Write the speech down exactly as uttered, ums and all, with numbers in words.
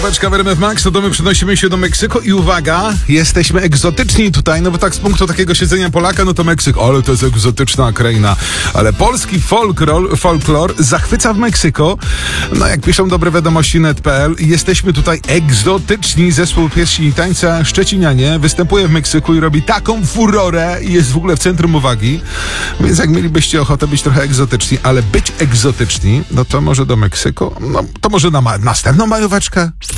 Majóweczka w R M F Max, no to my przenosimy się do Meksyku i uwaga, jesteśmy egzotyczni tutaj, no bo tak z punktu takiego siedzenia Polaka, no to Meksyk, ale to jest egzotyczna kraina, ale polski folklor, folklor zachwyca w Meksyku, no jak piszą dobre wiadomości net kropka pe el, jesteśmy tutaj egzotyczni. Zespół pieśni i tańca Szczecinianie występuje w Meksyku i robi taką furorę i jest w ogóle w centrum uwagi, więc jak mielibyście ochotę być trochę egzotyczni, ale być egzotyczni, no to może do Meksyku, no to może na ma- następną majóweczkę.